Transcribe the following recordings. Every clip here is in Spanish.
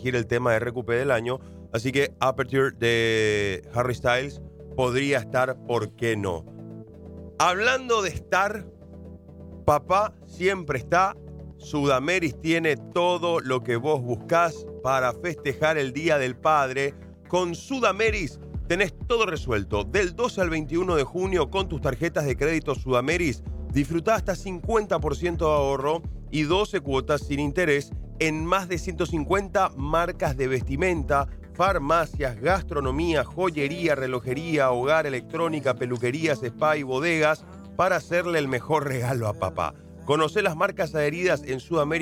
elegir el tema de RQP del año. Así que Aperture de Harry Styles podría estar, ¿por qué no? Hablando de estar, papá siempre está. Sudameris tiene todo lo que vos buscás para festejar el Día del Padre. Con Sudameris tenés todo resuelto. Del 12 al 21 de junio, con tus tarjetas de crédito Sudameris, disfrutá hasta 50% de ahorro y 12 cuotas sin interés en más de 150 marcas de vestimenta, farmacias, gastronomía, joyería, relojería, hogar, electrónica, peluquerías, spa y bodegas para hacerle el mejor regalo a papá. Conocé las marcas adheridas en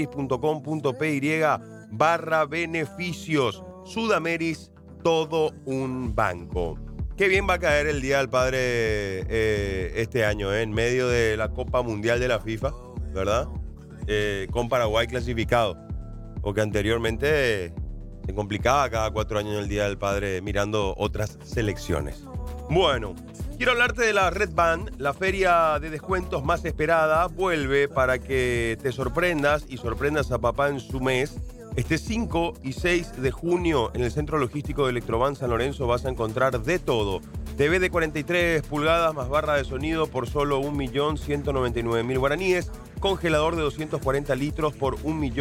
sudameris.com.py/beneficios. Sudameris, todo un banco. Qué bien va a caer el Día del Padre este año, en medio de la Copa Mundial de la FIFA, ¿verdad? Con Paraguay clasificado. Porque anteriormente se complicaba cada 4 años el Día del Padre mirando otras selecciones. Bueno, quiero hablarte de la Red Band, la feria de descuentos más esperada. Vuelve para que te sorprendas y sorprendas a papá en su mes. Este 5 y 6 de junio en el Centro Logístico de Electroban San Lorenzo vas a encontrar de todo. TV de 43 pulgadas más barra de sonido por solo 1.199.000 guaraníes. Congelador de 240 litros por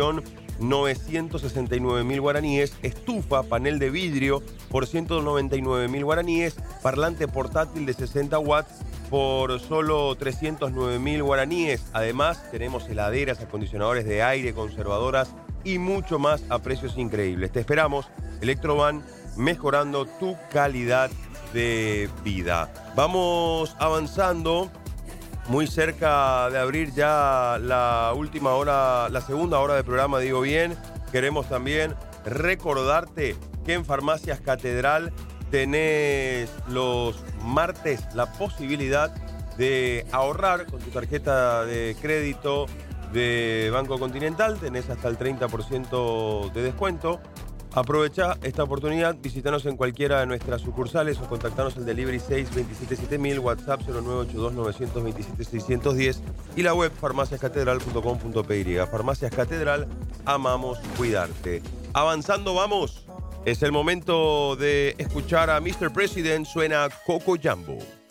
1.969.000 guaraníes. Estufa, panel de vidrio por 199.000 guaraníes. Parlante portátil de 60 watts por solo 309.000 guaraníes. Además, tenemos heladeras, acondicionadores de aire, conservadoras y mucho más a precios increíbles. Te esperamos, Electroban, mejorando tu calidad de vida. Vamos avanzando, muy cerca de abrir ya la última hora, la segunda hora del programa, digo bien. Queremos también recordarte que en Farmacias Catedral tenés los martes la posibilidad de ahorrar con tu tarjeta de crédito de Banco Continental. Tenés hasta el 30% de descuento. Aprovecha esta oportunidad, visítanos en cualquiera de nuestras sucursales o contactanos al delivery 627-7000, WhatsApp 0982-927-610 y la web farmaciascatedral.com.py. Farmacias Catedral, amamos cuidarte. Avanzando vamos, es el momento de escuchar a Mr. President, suena Coco Jumbo.